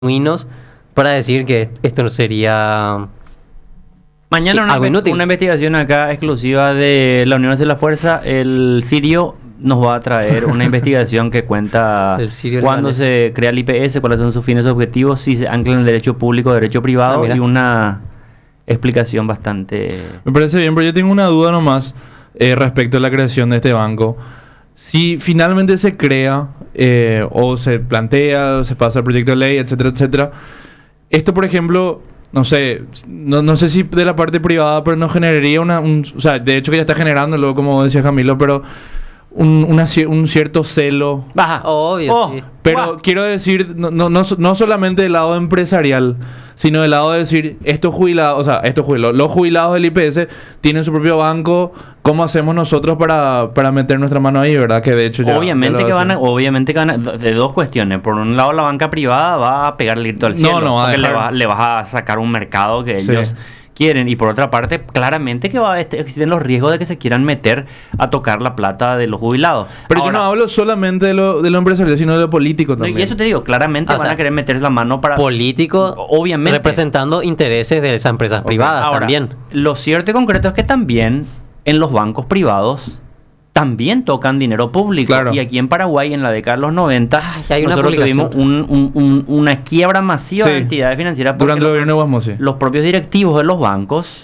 genuinos para decir que esto no sería Mañana algo inútil. una investigación acá exclusiva de la Unión de la Fuerza. El Sirio nos va a traer una investigación que cuenta El Sirio cuándo libanés. se crea el IPS, cuáles son sus fines objetivos, si se ancla en el derecho público, derecho privado, mira. y una explicación bastante... Me parece bien, pero yo tengo una duda nomás respecto a la creación de este banco. Si finalmente se crea o se plantea, se pasa el proyecto de ley, etcétera, etcétera, esto, por ejemplo, no sé, no sé si de la parte privada, pero no generaría o sea, de hecho que ya está generándolo, como decía Camilo, pero un cierto celo. Baja. Obvio, sí. Pero Guau. quiero decir, no solamente del lado empresarial, sino del lado de decir, estos jubilados, los jubilados del IPS tienen su propio banco, ¿cómo hacemos nosotros para meter nuestra mano ahí, verdad? Que de hecho ya... Obviamente que van a, hacen. de dos cuestiones. Por un lado, la banca privada va a pegar el grito al cielo. No va a porque dejar. le vas a sacar un mercado que Sí. ellos quieren. Y por otra parte, claramente que existen los riesgos de que se quieran meter a tocar la plata de los jubilados. Pero Ahora, yo no hablo solamente de lo empresarial, sino de lo político no, también. y eso te digo, claramente O van sea, a querer meter la mano para... Político, Obviamente. representando intereses de esas empresas privadas Ahora, también. lo cierto y concreto es que también en los bancos privados también tocan dinero público. Claro. Y aquí en Paraguay, en la década de los 90, hay una nosotros tuvimos publicación. una quiebra masiva Sí. de entidades financieras porque Durante el gobierno de Guasmosi. los propios directivos de los bancos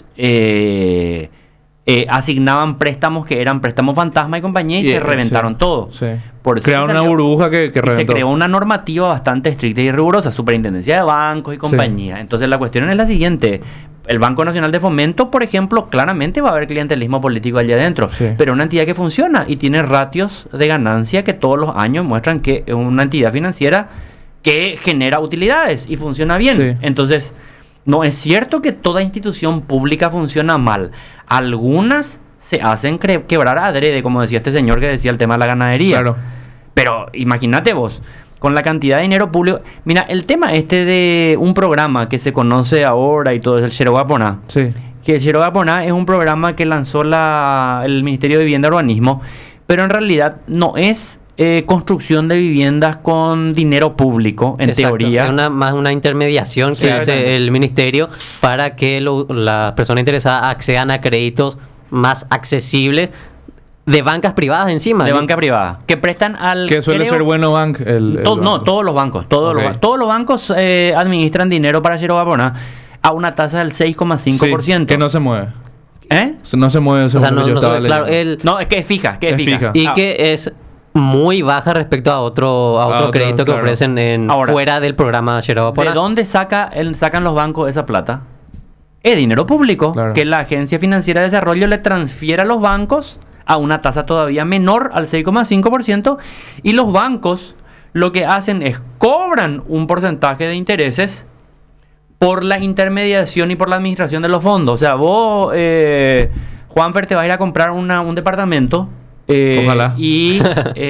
asignaban préstamos que eran préstamos fantasma y compañía y se reventaron sí, todo. Sí. Por eso Crearon se una salió- burbuja que y se reventó. creó una normativa bastante estricta y rigurosa, superintendencia de bancos y compañía. Entonces la cuestión es la siguiente: el Banco Nacional de Fomento, por ejemplo, claramente va a haber clientelismo político allá adentro, Sí. pero una entidad que funciona y tiene ratios de ganancia que todos los años muestran que es una entidad financiera que genera utilidades y funciona bien. Sí. Entonces, no es cierto que toda institución pública funciona mal. Algunas se hacen quebrar adrede, como decía este señor que decía el tema de la ganadería. Claro. Pero imagínate vos, con la cantidad de dinero público... Mira, el tema este de un programa que se conoce ahora y todo es el Xerogaponá. Sí. Que el Xerogaponá es un programa que lanzó el Ministerio de Vivienda y Urbanismo, pero en realidad no es construcción de viviendas con dinero público, en Exacto. teoría. Es más una intermediación que Sí, hace exactamente. el ministerio para que las personas interesadas accedan a créditos más accesibles de bancas privadas encima. De ¿no? banca privada. Que prestan al... Que suele creo- ser Bueno Bank. No, banco. todos los bancos. Todos los bancos administran dinero para Xerogaponá a una tasa del 6,5%. Sí, que no se mueve. ¿Eh? No se mueve. O sea, según lo que yo no estaba solo- claro, leyendo. No, es que es fija, Es fija. y Ah, que es muy baja respecto a otro otro, crédito que claro. ofrecen Ahora, fuera del programa ¿de Xerogaponá. dónde sacan los bancos esa plata? Es dinero público Claro. que la Agencia Financiera de Desarrollo le transfiere a los bancos a una tasa todavía menor al 6,5%, y los bancos lo que hacen es cobran un porcentaje de intereses por la intermediación y por la administración de los fondos. O sea, vos, Juanfer, te vas a ir a comprar un departamento. Ojalá. Y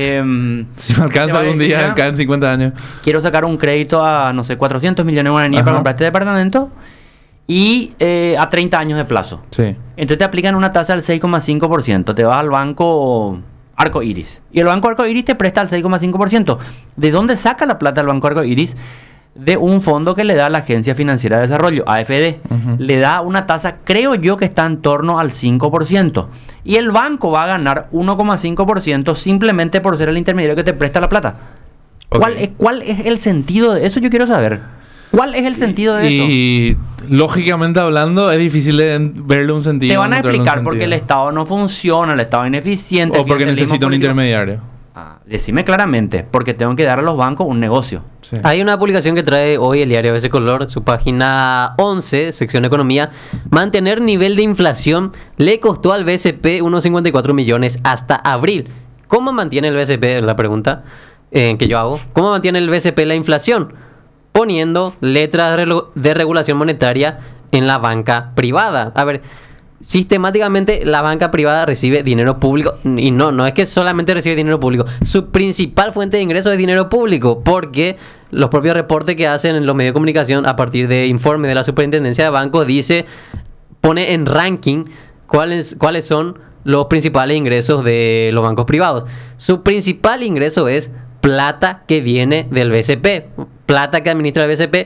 Si me alcanza te va a algún decir, día, "Mira, acá en 50 años. quiero sacar un crédito a, no sé, 400 millones de guaraníes Ajá. para comprar este departamento y a 30 años de plazo. Sí. Entonces te aplican una tasa del 6,5%. Te vas al banco Arco Iris. Y el banco Arco Iris te presta al 6,5%. ¿De dónde saca la plata el banco Arco Iris? De un fondo que le da la Agencia Financiera de Desarrollo, AFD. Ujú. Le da una tasa, creo yo, que está en torno al 5%. Y el banco va a ganar 1,5% simplemente por ser el intermediario que te presta la plata. Ok. ¿Cuál es el sentido de eso? Yo quiero saber. ¿Cuál es el sentido de eso? Y lógicamente hablando, es difícil de verle un sentido. Te van a encontrarle un explicar porque el sentido. Estado no funciona, el Estado es ineficiente. O el porque clientelismo necesita un político. intermediario. Decime claramente, porque tengo que dar a los bancos un negocio. Sí. Hay una publicación que trae hoy el diario ABC Color, su página 11, sección Economía. Mantener nivel de inflación le costó al BCP unos 54 millones hasta abril. ¿Cómo mantiene el BCP? La pregunta que yo hago. ¿Cómo mantiene el BCP la inflación? Poniendo letras de regulación monetaria en la banca privada. A ver, sistemáticamente la banca privada recibe dinero público, y no es que solamente recibe dinero público, su principal fuente de ingreso es dinero público, porque los propios reportes que hacen en los medios de comunicación a partir de informes de la Superintendencia de Bancos pone en ranking cuáles son los principales ingresos de los bancos privados. Su principal ingreso es plata que viene del BCP, plata que administra el BCP,